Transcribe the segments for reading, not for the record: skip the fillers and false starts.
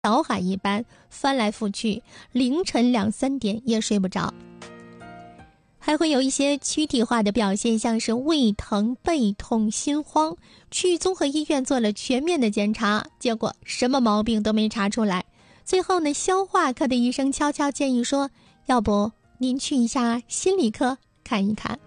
小海一般翻来覆去，凌晨2、3点也睡不着。还会有一些躯体化的表现，像是胃疼、背痛、心慌。去综合医院做了全面的检查，结果什么毛病都没查出来。最后呢，消化科的医生悄悄建议说，要不您去一下心理科看一看。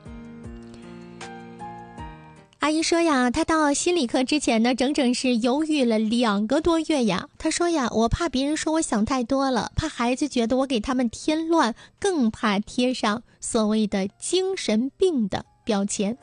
阿姨说呀，她到心理科之前呢，整整是犹豫了2个多月呀。她说呀，我怕别人说我想太多了，怕孩子觉得我给他们添乱，更怕贴上所谓的精神病的标签。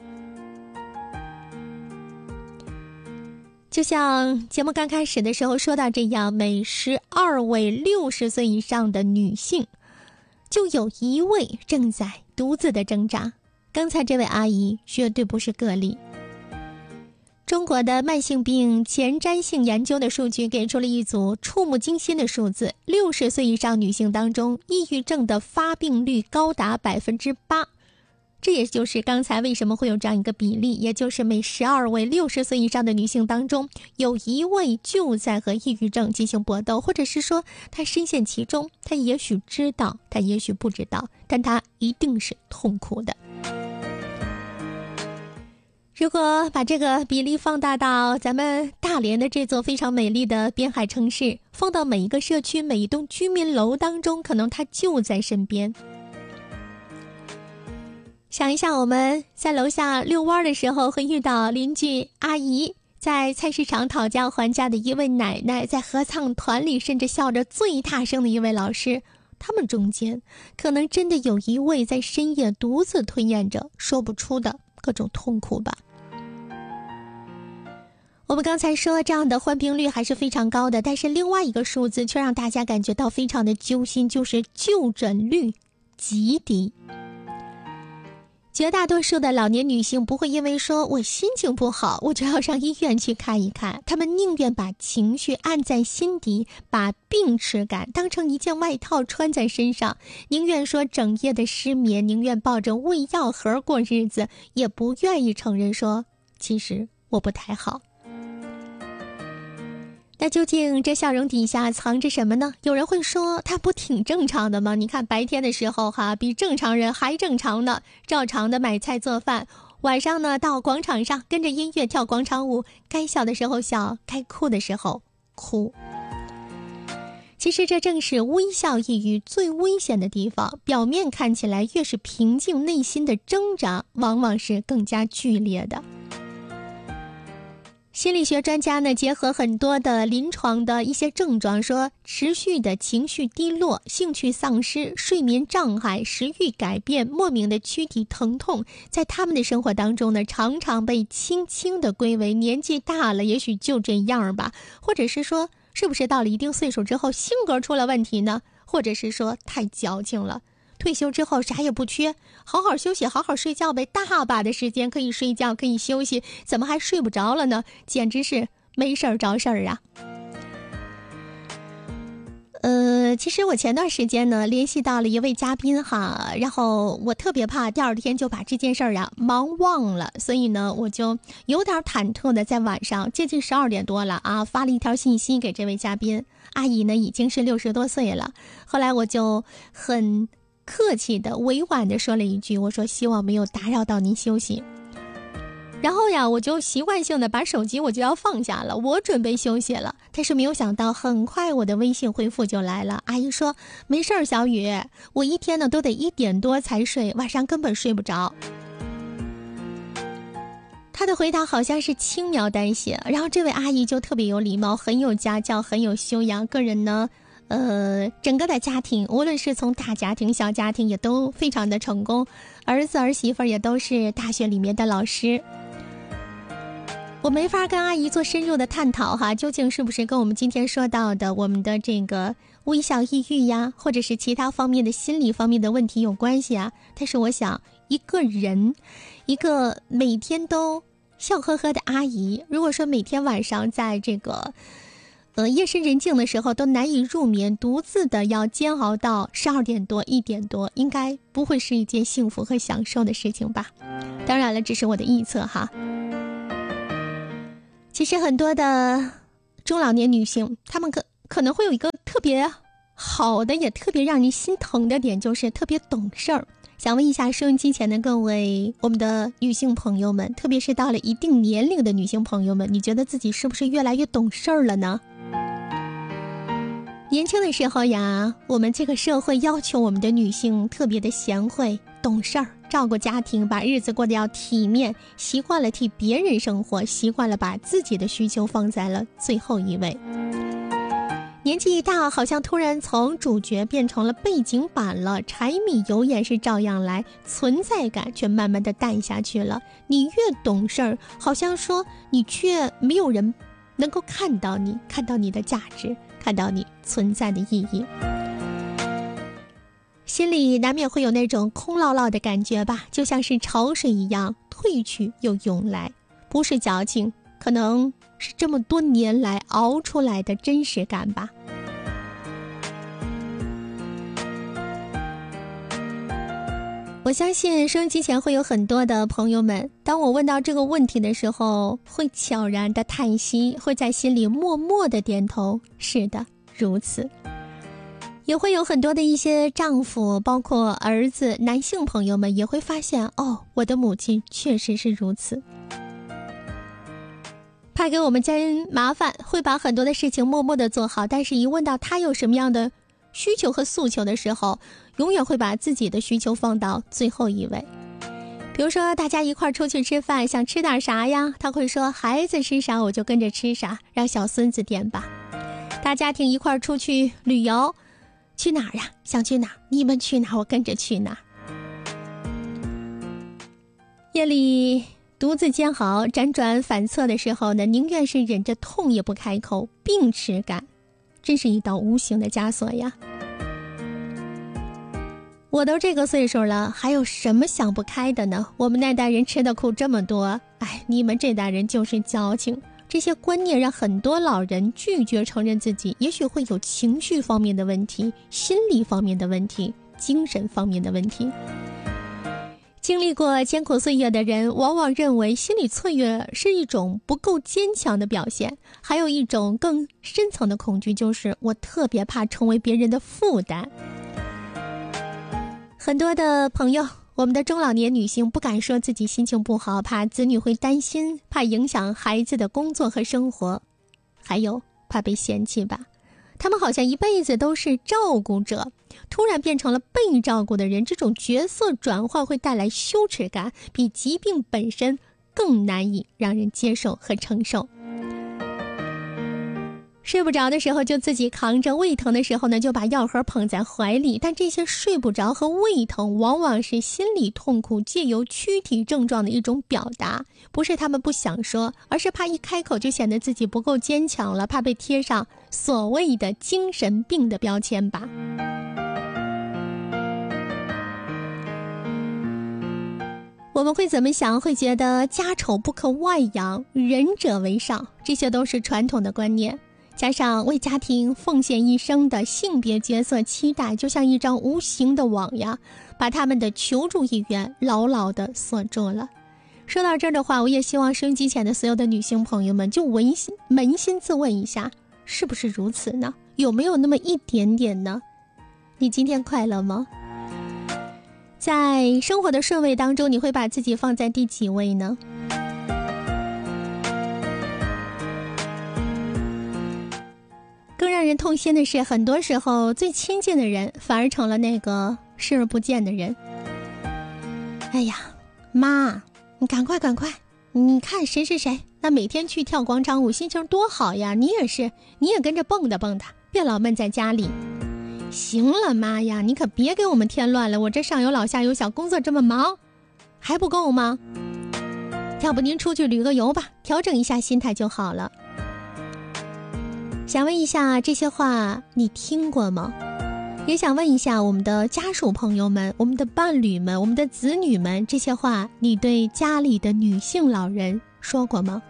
就像节目刚开始的时候说到这样，每12位60岁以上的女性，就有1位正在独自的挣扎。刚才这位阿姨绝对不是个例。中国的慢性病前瞻性研究的数据给出了一组触目惊心的数字：60岁以上女性当中，抑郁症的发病率高达8%。这也就是刚才为什么会有这样一个比例，也就是每12位60岁以上的女性当中，有1位就在和抑郁症进行搏斗，或者是说她深陷其中，她也许知道，她也许不知道，但她一定是痛苦的。如果把这个比例放大到咱们大连的这座非常美丽的边海城市，放到每一个社区、每一栋居民楼当中，可能它就在身边。想一想，我们在楼下遛弯的时候会遇到邻居阿姨，在菜市场讨价还价的一位奶奶，在合唱团里甚至笑着最大声的一位老师，他们中间可能真的有一位在深夜独自吞咽着说不出的各种痛苦吧。我们刚才说这样的患病率还是非常高的，但是另外一个数字却让大家感觉到非常的揪心，就是就诊率极低。绝大多数的老年女性不会因为说我心情不好我就要上医院去看一看，她们宁愿把情绪按在心底，把病耻感当成一件外套穿在身上，宁愿说整夜的失眠，宁愿抱着胃药盒过日子，也不愿意承认说其实我不太好。那究竟这笑容底下藏着什么呢？有人会说他不挺正常的吗？你看白天的时候比正常人还正常呢，照常的买菜做饭，晚上呢到广场上跟着音乐跳广场舞，该笑的时候笑，该哭的时候哭。其实这正是微笑抑郁最危险的地方，表面看起来越是平静，内心的挣扎往往是更加剧烈的。心理学专家呢，结合很多的临床的一些症状，说持续的情绪低落、兴趣丧失、睡眠障碍、食欲改变、莫名的躯体疼痛，在他们的生活当中呢，常常被轻轻的归为年纪大了，也许就这样吧，或者是说，是不是到了一定岁数之后，性格出了问题呢？或者是说太矫情了。退休之后啥也不缺，好好休息，好好睡觉呗，大把的时间可以睡觉，可以休息，怎么还睡不着了呢？简直是没事儿找事儿啊。其实我前段时间呢联系到了一位嘉宾然后我特别怕第二天就把这件事儿忙忘了，所以呢我就有点忐忑的在晚上接近12点多了发了一条信息给这位嘉宾。阿姨呢已经是60多岁了，后来我就很客气的委婉的说了一句，我说希望没有打扰到您休息。然后我就习惯性的把手机我就要放下了，我准备休息了。但是没有想到很快我的微信回复就来了，阿姨说没事儿小雨，我一天呢都得1点多才睡，晚上根本睡不着。她的回答好像是轻描淡写，然后这位阿姨就特别有礼貌，很有家教，很有修养，个人呢整个的家庭，无论是从大家庭小家庭也都非常的成功，儿子儿媳妇也都是大学里面的老师。我没法跟阿姨做深入的探讨究竟是不是跟我们今天说到的我们的这个微笑抑郁呀，或者是其他方面的心理方面的问题有关系但是我想一个人，一个每天都笑呵呵的阿姨，如果说每天晚上在这个夜深人静的时候都难以入眠，独自的要煎熬到12点多1点多，应该不会是一件幸福和享受的事情吧。当然了，这是我的臆测其实很多的中老年女性，她们可能会有一个特别好的，也特别让你心疼的点，就是特别懂事儿。想问一下收音机前的各位我们的女性朋友们，特别是到了一定年龄的女性朋友们，你觉得自己是不是越来越懂事儿了呢？年轻的时候呀，我们这个社会要求我们的女性特别的贤惠懂事儿，照顾家庭，把日子过得要体面，习惯了替别人生活，习惯了把自己的需求放在了最后一位。年纪一大，好像突然从主角变成了背景板了，柴米油盐是照样来，存在感却慢慢的淡下去了。你越懂事儿，好像说你却没有人能够看到你的价值，看到你存在的意义。心里难免会有那种空落落的感觉吧，就像是潮水一样退去又涌来，不是矫情，可能是这么多年来熬出来的真实感吧。我相信收音机前会有很多的朋友们，当我问到这个问题的时候，会悄然的叹息，会在心里默默的点头，是的，如此。也会有很多的一些丈夫，包括儿子，男性朋友们也会发现，我的母亲确实是如此。怕给我们家人麻烦，会把很多的事情默默的做好，但是一问到他有什么样的需求和诉求的时候，永远会把自己的需求放到最后一位。比如说大家一块出去吃饭，想吃点啥呀，他会说孩子吃啥我就跟着吃啥，让小孙子点吧。大家庭一块出去旅游，去哪儿呀？想去哪儿？你们去哪儿我跟着去哪儿。夜里独自煎熬辗转反侧的时候呢，宁愿是忍着痛也不开口，病耻感真是一道无形的枷锁呀。我都这个岁数了，还有什么想不开的呢？我们那代人吃的苦这么多，你们这代人就是矫情。这些观念让很多老人拒绝承认自己也许会有情绪方面的问题，心理方面的问题，精神方面的问题。经历过艰苦岁月的人往往认为心理脆弱是一种不够坚强的表现，还有一种更深层的恐惧，就是我特别怕成为别人的负担。很多的朋友，我们的中老年女性不敢说自己心情不好，怕子女会担心，怕影响孩子的工作和生活，还有怕被嫌弃吧。他们好像一辈子都是照顾者，突然变成了被照顾的人，这种角色转换会带来羞耻感，比疾病本身更难以让人接受和承受。睡不着的时候就自己扛着，胃疼的时候呢就把药盒捧在怀里，但这些睡不着和胃疼往往是心理痛苦借由躯体症状的一种表达，不是他们不想说，而是怕一开口就显得自己不够坚强了，怕被贴上所谓的精神病的标签吧。我们会怎么想？会觉得家丑不可外扬，仁者为上，这些都是传统的观念，加上为家庭奉献一生的性别角色期待，就像一张无形的网呀，把他们的求助意愿牢牢地锁住了。说到这儿的话，我也希望收音机前的所有的女性朋友们就扪心自问一下，是不是如此呢？有没有那么一点点呢？你今天快乐吗？在生活的顺位当中，你会把自己放在第几位呢？更让人痛心的是，很多时候最亲近的人反而成了那个视而不见的人。哎呀，妈，你赶快，你看谁那每天去跳广场舞，心情多好呀，你也跟着蹦跶，别老闷在家里。行了，妈呀，你可别给我们添乱了，我这上有老下有小，工作这么忙，还不够吗？要不您出去旅个游吧，调整一下心态就好了。想问一下，这些话你听过吗？也想问一下我们的家属朋友们，我们的伴侣们，我们的子女们，这些话你对家里的女性老人说过吗？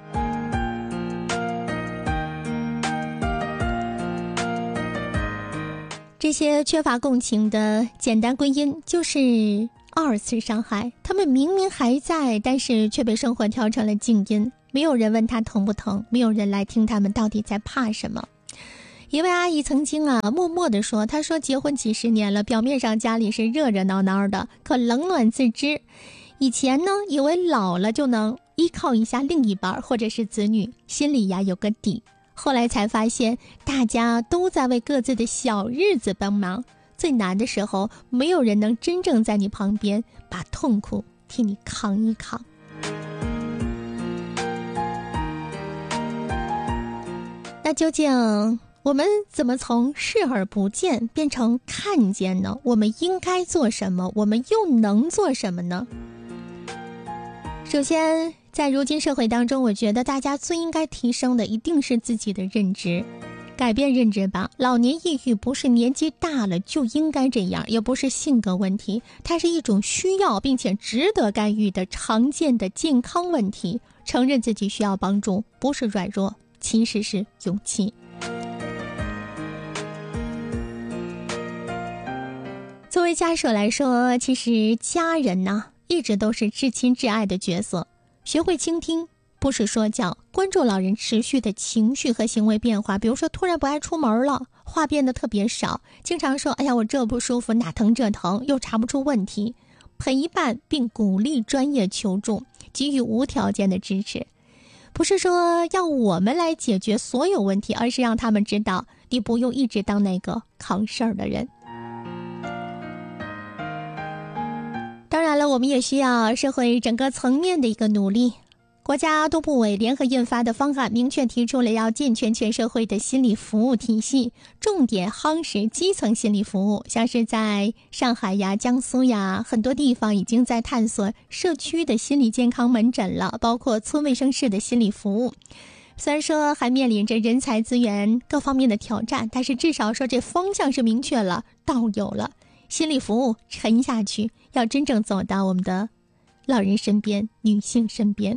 这些缺乏共情的简单归因就是二次伤害，他们明明还在，但是却被生活调成了静音，没有人问他疼不疼，没有人来听他们到底在怕什么。 一位阿姨曾经默默地说，她说结婚几十年了，表面上家里是热热闹闹的，可冷暖自知。以前呢，以为老了就能依靠一下另一半或者是子女，心里有个底。后来才发现，大家都在为各自的小日子奔忙，最难的时候，没有人能真正在你旁边把痛苦替你扛一扛。那究竟我们怎么从视而不见变成看见呢？我们应该做什么？我们又能做什么呢？首先，在如今社会当中，我觉得大家最应该提升的一定是自己的认知，改变认知吧。老年抑郁不是年纪大了就应该这样，也不是性格问题，它是一种需要并且值得干预的常见的健康问题。承认自己需要帮助，不是软弱，其实是勇气。作为家属来说，其实家人呢，一直都是至亲至爱的角色。学会倾听，不是说教，关注老人持续的情绪和行为变化，比如说突然不爱出门了，话变得特别少，经常说哎呀我这不舒服哪疼这疼，又查不出问题。陪伴并鼓励专业求助，给予无条件的支持。不是说要我们来解决所有问题，而是让他们知道你不用一直当那个扛事儿的人。当然了，我们也需要社会整个层面的一个努力。国家多部委联合印发的方案明确提出了要健全全社会的心理服务体系，重点夯实基层心理服务。像是在上海呀、江苏呀，很多地方已经在探索社区的心理健康门诊了，包括村卫生室的心理服务。虽然说还面临着人才资源各方面的挑战，但是至少说这方向是明确了，道有了。心理服务沉下去，要真正走到我们的老人身边，女性身边。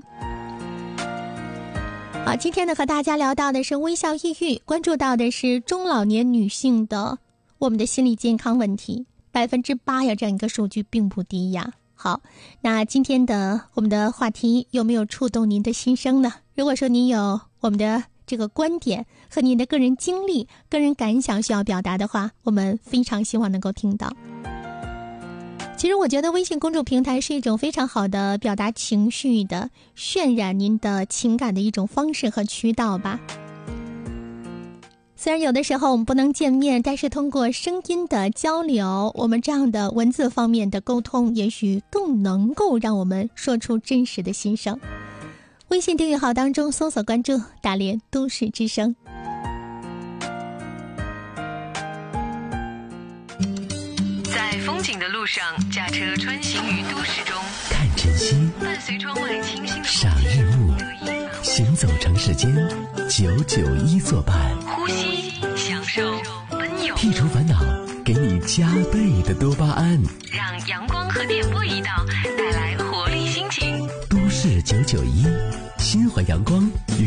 好，今天呢和大家聊到的是微笑抑郁，关注到的是中老年女性的我们的心理健康问题，8%呀，这样一个数据并不低呀。好，那今天的我们的话题有没有触动您的心声呢？如果说您有我们的这个观点和您的个人经历、个人感想需要表达的话，我们非常希望能够听到。其实我觉得微信公众平台是一种非常好的表达情绪的、渲染您的情感的一种方式和渠道吧。虽然有的时候我们不能见面，但是通过声音的交流，我们这样的文字方面的沟通，也许更能够让我们说出真实的心声。微信订阅号当中搜索关注大连都市之声。 在风景的路上，驾车穿行于都市中， 看晨曦， 伴随窗外清新的赏日暮，行走城市间，991作伴， 呼吸享受奔涌， 剔除烦恼，给你加倍的多巴胺， 让阳光和电波一道带来活力心情。 都市991，心怀阳光，